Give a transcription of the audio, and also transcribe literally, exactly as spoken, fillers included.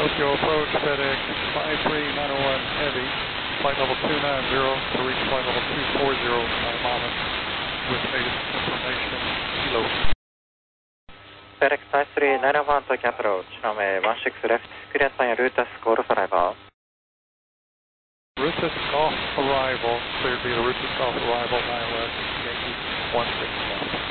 Tokyo approach, FedEx five three nine oh one Heavy, flight level two nine zero to reach flight level two four zero by moment with native information, kilo. FedEx five three nine oh one Tokyo approach, runway one six left, clearance on your Rutas call arrival. Rutas Golf arrival, cleared via the Rutas Golf arrival, nine west, Yankee one six left.